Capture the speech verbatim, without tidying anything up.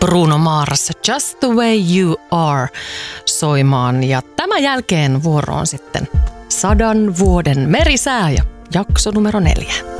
Bruno Mars, Just the way you are soimaan. Ja tämän jälkeen vuoro on sitten sadan vuoden merisää ja jakso numero neljä.